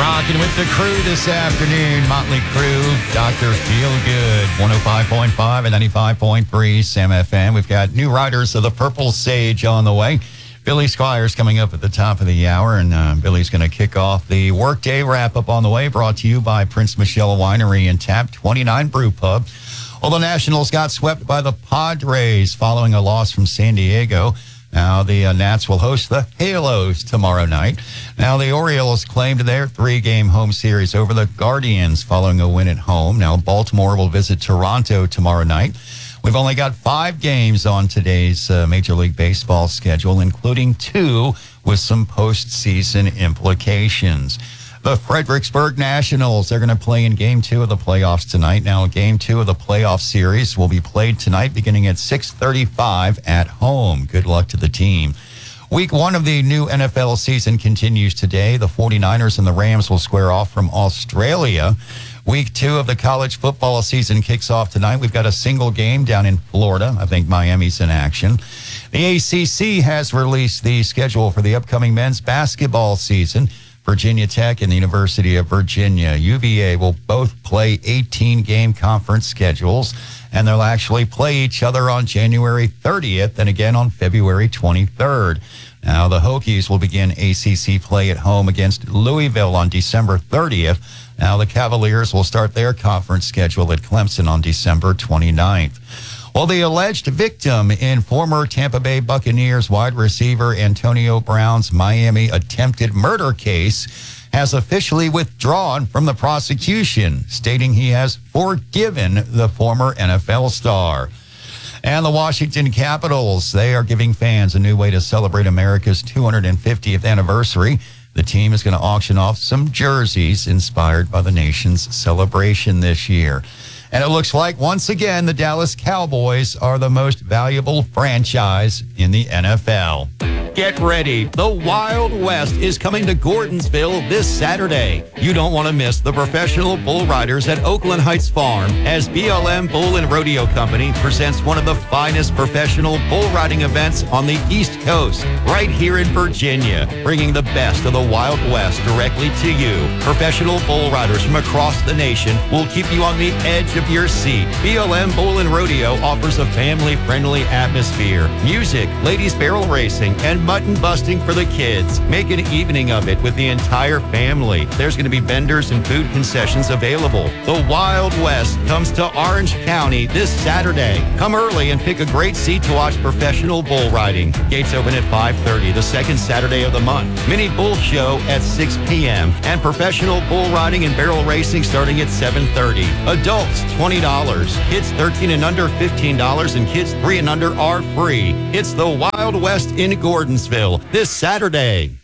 Rocking with the crew this afternoon. Motley Crue, Dr. Feelgood, 105.5 and 95.3 Sam FM. We've got new riders of the Purple Sage on the way. Billy Squires coming up at the top of the hour, and Billy's going to kick off the workday wrap-up on the way, brought to you by Prince Michelle Winery and Tap 29 Brew Pub. Well, the Nationals got swept by the Padres following a loss from San Diego. Now, the Nats will host the Halos tomorrow night. Now, the Orioles claimed their 3-game home series over the Guardians following a win at home. Now, Baltimore will visit Toronto tomorrow night. We've only got 5 games on today's Major League Baseball schedule, including 2 with some postseason implications. The Fredericksburg Nationals, they're going to play in Game 2 of the playoffs tonight. Now, Game 2 of the playoff series will be played tonight beginning at 6:35 at home. Good luck to the team. Week 1 of the new NFL season continues today. The 49ers and the Rams will square off from Australia. Week 2 of the college football season kicks off tonight. We've got a single game down in Florida. I think Miami's in action. The ACC has released the schedule for the upcoming men's basketball season. Virginia Tech and the University of Virginia, UVA, will both play 18-game conference schedules, and they'll actually play each other on January 30th and again on February 23rd. Now, the Hokies will begin ACC play at home against Louisville on December 30th. Now, the Cavaliers will start their conference schedule at Clemson on December 29th. Well, the alleged victim in former Tampa Bay Buccaneers wide receiver Antonio Brown's Miami attempted murder case has officially withdrawn from the prosecution, stating he has forgiven the former NFL star. And the Washington Capitals, they are giving fans a new way to celebrate America's 250th anniversary. The team is going to auction off some jerseys inspired by the nation's celebration this year. And it looks like, once again, the Dallas Cowboys are the most valuable franchise in the NFL. Get ready. The Wild West is coming to Gordonsville this Saturday. You don't want to miss the professional bull riders at Oakland Heights Farm as BLM Bull and Rodeo Company presents one of the finest professional bull riding events on the East Coast, right here in Virginia, bringing the best of the Wild West directly to you. Professional bull riders from across the nation will keep you on the edge of your seat. BLM Bull and Rodeo offers a family-friendly atmosphere, music, ladies barrel racing, and mutton busting for the kids. Make an evening of it with the entire family. There's going to be vendors and food concessions available. The Wild West comes to Orange County this Saturday. Come early and pick a great seat to watch professional bull riding. Gates open at 5:30, the second Saturday of the month. Mini bull show at 6 p.m. and professional bull riding and barrel racing starting at 7:30. Adults, $20. Kids 13 and under, $15, and kids 3 and under are free. It's the Wild West in Gordonsville this Saturday.